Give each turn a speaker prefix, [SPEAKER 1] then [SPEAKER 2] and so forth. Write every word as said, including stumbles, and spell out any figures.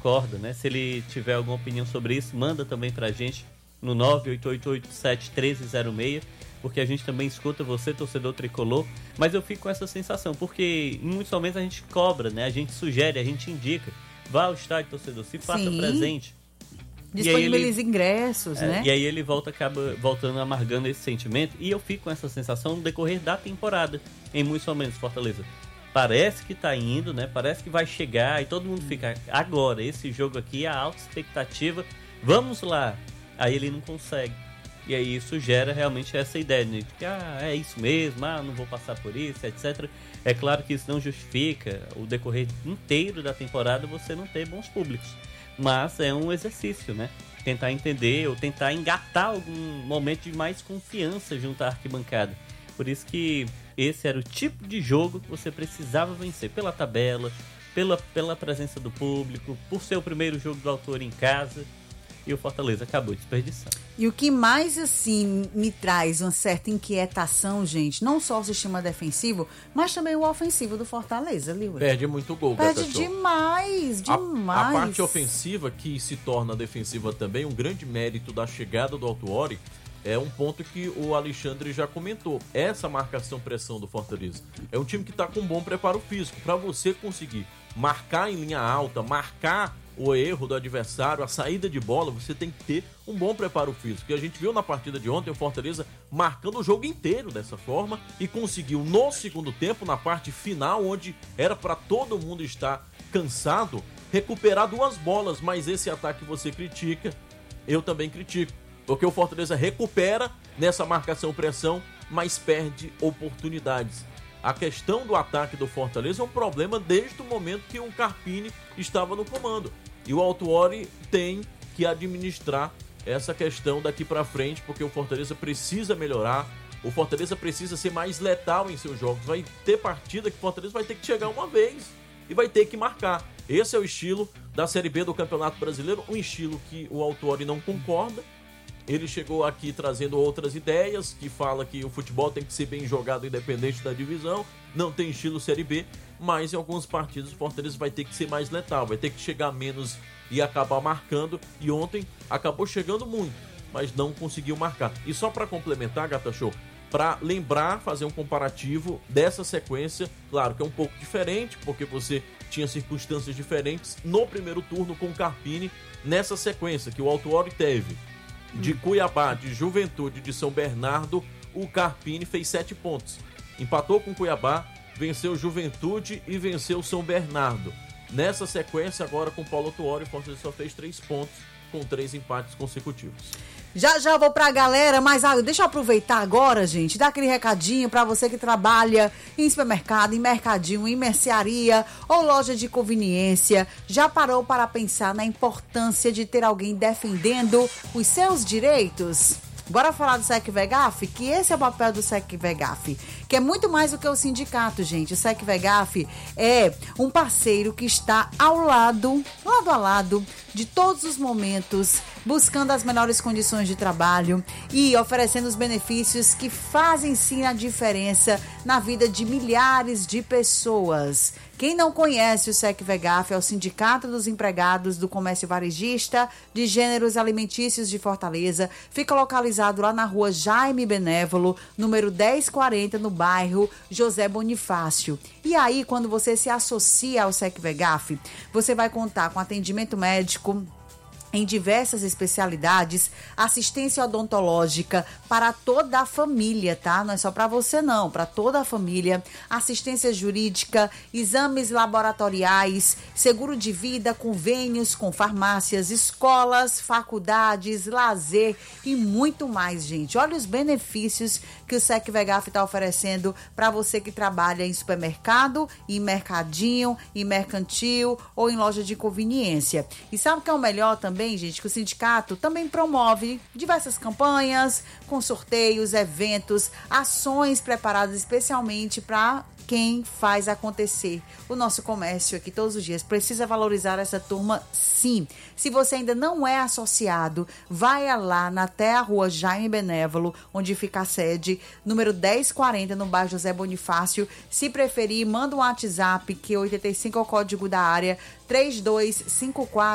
[SPEAKER 1] discorda, né? Se ele tiver alguma opinião sobre isso, manda também pra gente no nove oito oito oito sete um três zero seis, porque a gente também escuta você, torcedor tricolor, mas eu fico com essa sensação, porque em muitos momentos a gente cobra, né? A gente sugere, a gente indica, vá ao estádio, torcedor, se faça
[SPEAKER 2] Sim.
[SPEAKER 1] presente.
[SPEAKER 2] Disponibiliza ingressos,
[SPEAKER 1] é,
[SPEAKER 2] né?
[SPEAKER 1] E aí ele volta, acaba voltando, amargando esse sentimento, e eu fico com essa sensação no decorrer da temporada, em muitos momentos, Fortaleza. Parece que tá indo, né? Parece que vai chegar e todo mundo fica, agora, esse jogo aqui, a alta expectativa, vamos lá. Aí ele não consegue. E aí isso gera realmente essa ideia, né? De que, ah, é isso mesmo, ah, não vou passar por isso, etcétera. É claro que isso não justifica o decorrer inteiro da temporada você não ter bons públicos. Mas é um exercício, né? Tentar entender ou tentar engatar algum momento de mais confiança junto à arquibancada. Por isso que esse era o tipo de jogo que você precisava vencer. Pela tabela, pela, pela presença do público, por ser o primeiro jogo do autor em casa. E o Fortaleza acabou desperdiçando.
[SPEAKER 2] E o que mais, assim, me traz uma certa inquietação, gente, não só o sistema defensivo, mas também o ofensivo do Fortaleza, Liu.
[SPEAKER 3] Perde muito gol,
[SPEAKER 2] Perde
[SPEAKER 3] Gata Show.
[SPEAKER 2] demais, demais.
[SPEAKER 3] A, a parte ofensiva, que se torna defensiva também, um grande mérito da chegada do Autuori, é um ponto que o Alexandre já comentou. Essa marcação-pressão do Fortaleza. É um time que está com um bom preparo físico. Para você conseguir marcar em linha alta, marcar o erro do adversário, a saída de bola, você tem que ter um bom preparo físico. E a gente viu na partida de ontem o Fortaleza marcando o jogo inteiro dessa forma e conseguiu no segundo tempo, na parte final, onde era para todo mundo estar cansado, recuperar duas bolas. Mas esse ataque você critica, eu também critico. Porque o Fortaleza recupera nessa marcação-pressão, mas perde oportunidades. A questão do ataque do Fortaleza é um problema desde o momento que o Carpini estava no comando. E o Autuori tem que administrar essa questão daqui para frente, porque o Fortaleza precisa melhorar, o Fortaleza precisa ser mais letal em seus jogos. Vai ter partida que o Fortaleza vai ter que chegar uma vez e vai ter que marcar. Esse é o estilo da Série B do Campeonato Brasileiro, um estilo que o Autuori não concorda. Ele chegou aqui trazendo outras ideias, que fala que o futebol tem que ser bem jogado independente da divisão, não tem estilo Série B, mas em alguns partidos o Fortaleza vai ter que ser mais letal, vai ter que chegar menos e acabar marcando, e ontem acabou chegando muito, mas não conseguiu marcar. E só para complementar, Gata Show, para lembrar, fazer um comparativo dessa sequência, claro que é um pouco diferente, porque você tinha circunstâncias diferentes no primeiro turno com o Carpini, nessa sequência que o Autuori teve. De Cuiabá, de Juventude, de São Bernardo, o Carpini fez sete pontos. Empatou com Cuiabá, venceu Juventude e venceu São Bernardo. Nessa sequência, agora com Paulo Autuori, o Fortaleza só fez três pontos, com três empates consecutivos.
[SPEAKER 2] Já já vou pra galera, mas ah, deixa eu aproveitar agora, gente, dar aquele recadinho pra você que trabalha em supermercado, em mercadinho, em mercearia ou loja de conveniência. Já parou para pensar na importância de ter alguém defendendo os seus direitos? Bora falar do SecVegaf, que esse é o papel do SecVegaf, que é muito mais do que o sindicato, gente. O SecVegaf é um parceiro que está ao lado, lado a lado, de todos os momentos, buscando as melhores condições de trabalho e oferecendo os benefícios que fazem sim a diferença na vida de milhares de pessoas. Quem não conhece o SecVegaf é o Sindicato dos Empregados do Comércio Varejista de Gêneros Alimentícios de Fortaleza. Fica localizado lá na rua Jaime Benévolo, número dez quarenta, no bairro José Bonifácio. E aí, quando você se associa ao SecVegaf, você vai contar com atendimento médico em diversas especialidades, assistência odontológica para toda a família, tá? Não é só para você não, para toda a família, assistência jurídica, exames laboratoriais, seguro de vida, convênios com farmácias, escolas, faculdades, lazer e muito mais, gente. Olha os benefícios que o SecVegaf está oferecendo para você que trabalha em supermercado, em mercadinho, em mercantil ou em loja de conveniência. E sabe o que é o melhor também, gente, que o sindicato também promove diversas campanhas com sorteios, eventos, ações preparadas especialmente para quem faz acontecer o nosso comércio aqui todos os dias. Precisa valorizar essa turma, sim. Se você ainda não é associado, vai lá na até a rua Jaime Benévolo, onde fica a sede, número dez quarenta, no bairro José Bonifácio. Se preferir, manda um WhatsApp, que oitenta e cinco é o código da área, três dois cinco quatro